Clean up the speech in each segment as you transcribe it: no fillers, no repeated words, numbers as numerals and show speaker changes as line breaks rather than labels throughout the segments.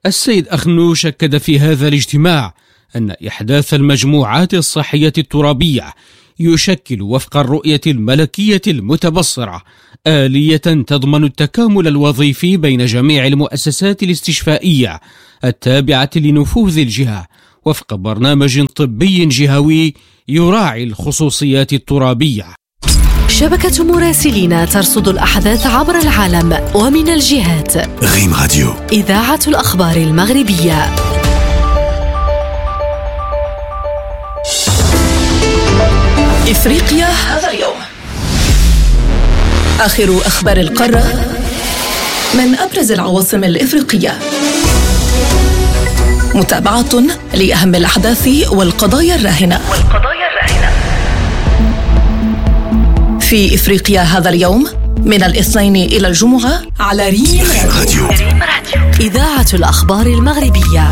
السيد أخنوش أكد في هذا الاجتماع أن إحداث المجموعات الصحية الترابية يشكل وفق الرؤية الملكية المتبصرة آلية تضمن التكامل الوظيفي بين جميع المؤسسات الاستشفائية التابعة لنفوذ الجهة وفق برنامج طبي جهوي يراعي الخصوصيات الترابية.
شبكة مراسلين ترصد الأحداث عبر العالم ومن الجهات.
غيم راديو،
إذاعة الأخبار المغربية. إفريقيا هذا اليوم. آخر أخبار القارة من أبرز العواصم الإفريقية. متابعة لأهم الأحداث والقضايا الراهنة. في إفريقيا هذا اليوم من الاثنين إلى الجمعة على ريم راديو. إذاعة الأخبار المغربية.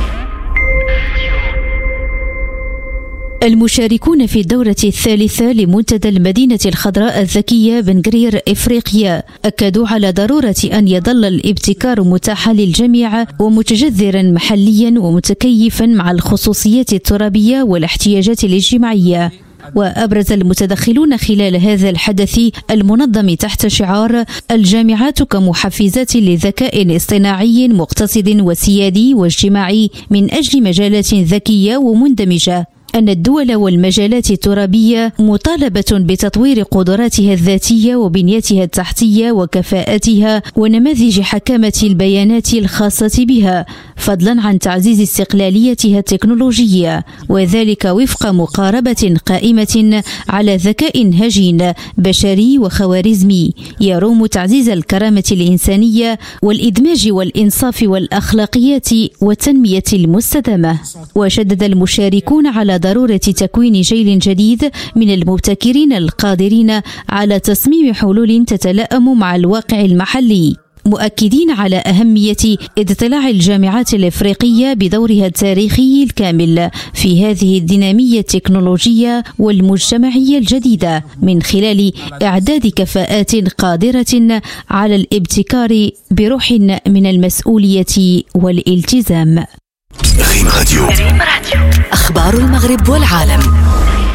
المشاركون في الدورة الثالثة لمنتدى المدينة الخضراء الذكية بنغرير إفريقيا أكدوا على ضرورة أن يظل الابتكار متاحا للجميع ومتجذرا محليا ومتكيفا مع الخصوصيات الترابية والاحتياجات الاجتماعية. وأبرز المتدخلون خلال هذا الحدث المنظم تحت شعار الجامعات كمحفزات لذكاء اصطناعي مقتصد وسيادي واجتماعي من أجل مجالات ذكية ومندمجة، أن الدول والمجالات الترابية مطالبة بتطوير قدراتها الذاتية وبنيتها التحتية وكفاءتها ونماذج حكامة البيانات الخاصة بها، فضلا عن تعزيز استقلاليتها التكنولوجية، وذلك وفق مقاربة قائمة على ذكاء هجين بشري وخوارزمي يروم تعزيز الكرامة الإنسانية والإدماج والإنصاف والأخلاقيات والتنمية المستدامة. وشدد المشاركون على ضرورة تكوين جيل جديد من المبتكرين القادرين على تصميم حلول تتلائم مع الواقع المحلي، مؤكدين على أهمية اضطلاع الجامعات الإفريقية بدورها التاريخي الكامل في هذه الدينامية التكنولوجية والمجتمعية الجديدة من خلال إعداد كفاءات قادرة على الابتكار بروح من المسؤولية والالتزام.
غيم راديو،
أخبار المغرب والعالم.